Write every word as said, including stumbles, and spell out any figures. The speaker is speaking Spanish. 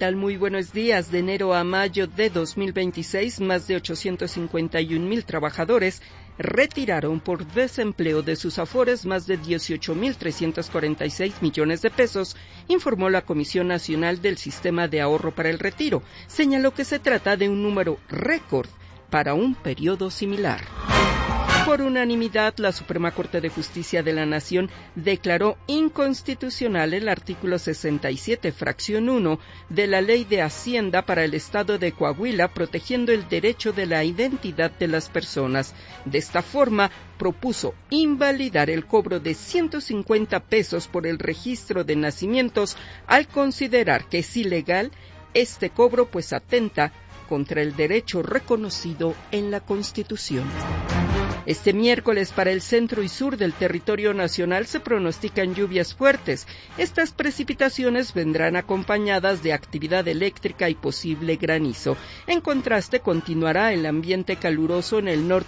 tal? Muy buenos días. De enero a mayo de dos mil veintiséis, más de ochocientos cincuenta y un mil trabajadores retiraron por desempleo de sus afores más de dieciocho mil trescientos cuarenta y seis millones de pesos, informó la Comisión Nacional del Sistema de Ahorro para el Retiro. Señaló que se trata de un número récord para un periodo similar. Por unanimidad, la Suprema Corte de Justicia de la Nación declaró inconstitucional el artículo sesenta y siete, fracción uno, de la Ley de Hacienda para el Estado de Coahuila, protegiendo el derecho de la identidad de las personas. De esta forma, propuso invalidar el cobro de ciento cincuenta pesos por el registro de nacimientos, al considerar que es ilegal este cobro, pues atenta contra el derecho reconocido en la Constitución. Este miércoles para el centro y sur del territorio nacional se pronostican lluvias fuertes. Estas precipitaciones vendrán acompañadas de actividad eléctrica y posible granizo. En contraste, continuará el ambiente caluroso en el norte